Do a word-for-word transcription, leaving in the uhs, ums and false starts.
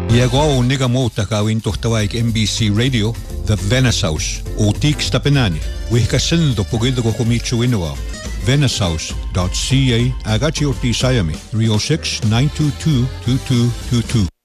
Iagao niga mota kawin tohtawaik M B C Radio, The Venice House, o Teak Stapinani, wihkasindo pugido ko kumichu inua, venice house dot c a agati orti sayami, three oh six, nine two two, two two two two.